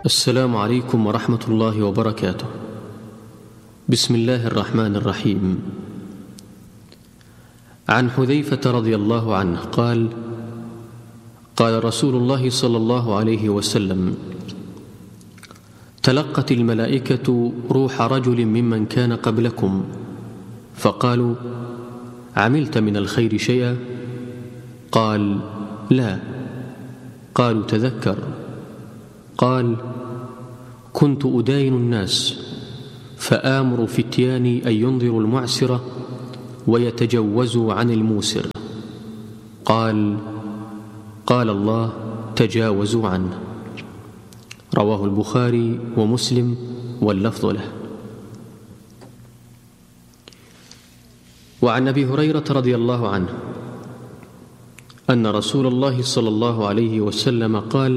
السلام عليكم ورحمة الله وبركاته. بسم الله الرحمن الرحيم. عن حذيفة رضي الله عنه قال: قال رسول الله صلى الله عليه وسلم: تلقت الملائكة روح رجل ممن كان قبلكم فقالوا: عملت من الخير شيئا؟ قال: لا. قالوا: تذكر. قال: كنت أداين الناس فآمر فتياني أن ينظروا المعسر ويتجوزوا عن الموسر. قال الله: تجاوزوا عنه. رواه البخاري ومسلم واللفظ له. وعن أبي هريرة رضي الله عنه أن رسول الله صلى الله عليه وسلم قال: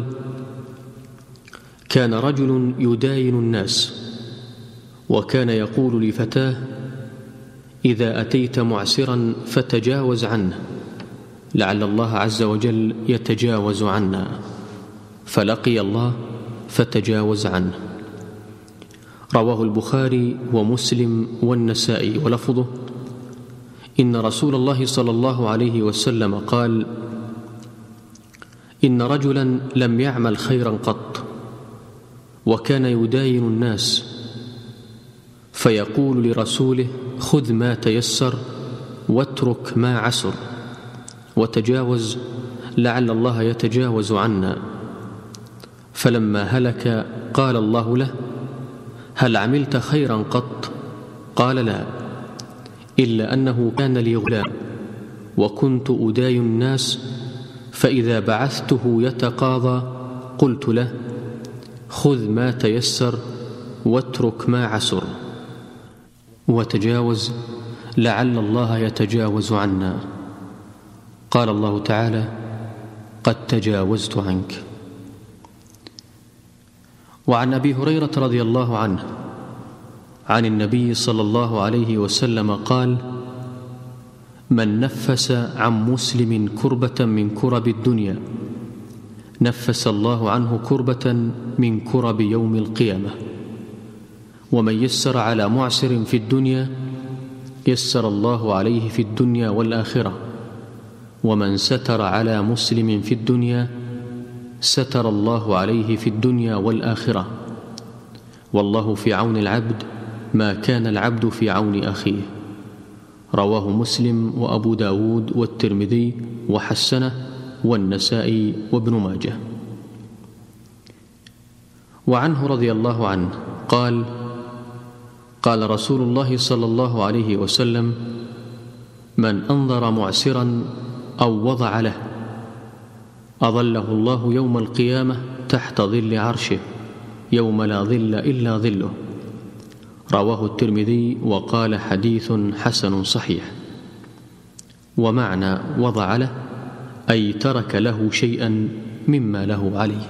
كان رجل يداين الناس وكان يقول لفتاه: إذا أتيت معسرا فتجاوز عنه لعل الله عز وجل يتجاوز عنا. فلقي الله فتجاوز عنه. رواه البخاري ومسلم والنسائي ولفظه: إن رسول الله صلى الله عليه وسلم قال: إن رجلا لم يعمل خيرا قط وكان يداين الناس فيقول لرسوله: خذ ما تيسر واترك ما عسر وتجاوز لعل الله يتجاوز عنا. فلما هلك قال الله له: هل عملت خيرا قط؟ قال: لا، إلا أنه كان لي غلام وكنت أداين الناس فإذا بعثته يتقاضى قلت له: خذ ما تيسر واترك ما عسر وتجاوز لعل الله يتجاوز عنا. قال الله تعالى: قد تجاوزت عنك. وعن أبي هريرة رضي الله عنه عن النبي صلى الله عليه وسلم قال: من نفس عن مسلم كربة من كرب الدنيا نفس الله عنه كربة من كرب يوم القيامة. ومن يسر على معسر في الدنيا يسر الله عليه في الدنيا والآخرة. ومن ستر على مسلم في الدنيا ستر الله عليه في الدنيا والآخرة. والله في عون العبد ما كان العبد في عون أخيه. رواه مسلم وأبو داود والترمذي وحسنه والنسائي وابن ماجه. وعنه رضي الله عنه قال: قال رسول الله صلى الله عليه وسلم: من أنظر معسرا أو وضع له أظله الله يوم القيامة تحت ظل عرشه يوم لا ظل إلا ظله. رواه الترمذي وقال: حديث حسن صحيح. ومعنى وضع له أي ترك له شيئا مما له عليه.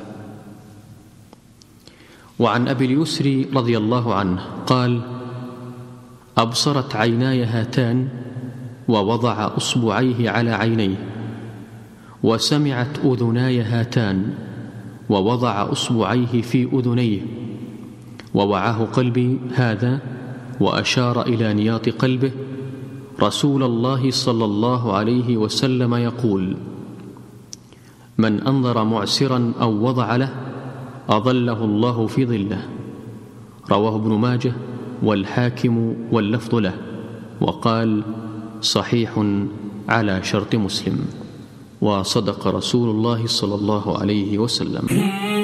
وعن أبي اليسر رضي الله عنه قال: أبصرت عيناي هاتان ووضع أصبعيه على عينيه، وسمعت أذناي هاتان ووضع أصبعيه في أذنيه، ووعاه قلبي هذا وأشار إلى نياط قلبه رسول الله صلى الله عليه وسلم يقول: من أنظر معسرا أو وضع له أظله الله في ظله. رواه ابن ماجه والحاكم واللفظ له، وقال: صحيح على شرط مسلم. وصدق رسول الله صلى الله عليه وسلم.